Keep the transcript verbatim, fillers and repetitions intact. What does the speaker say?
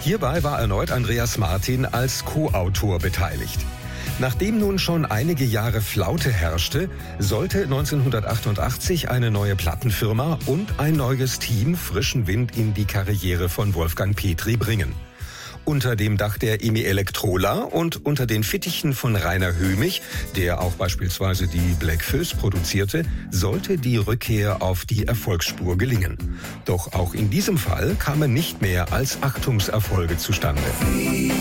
Hierbei war erneut Andreas Martin als Co-Autor beteiligt. Nachdem nun schon einige Jahre Flaute herrschte, sollte neunzehnhundertachtundachtzig eine neue Plattenfirma und ein neues Team frischen Wind in die Karriere von Wolfgang Petri bringen. Unter dem Dach der E M I Elektrola und unter den Fittichen von Rainer Höhmich, der auch beispielsweise die Black Föß produzierte, sollte die Rückkehr auf die Erfolgsspur gelingen. Doch auch in diesem Fall kamen nicht mehr als Achtungserfolge zustande.